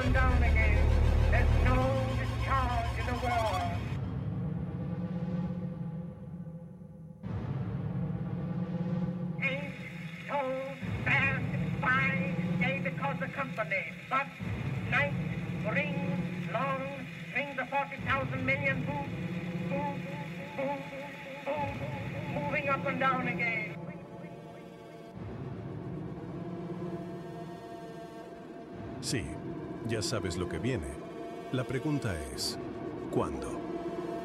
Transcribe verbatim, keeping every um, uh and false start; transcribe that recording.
and down again. There's no discharge in the world. Ain't so fast by day because the company, but night brings long strings of forty thousand million move, move, move, move, moving up and down again. Sí, ya sabes lo que viene. La pregunta es, ¿cuándo?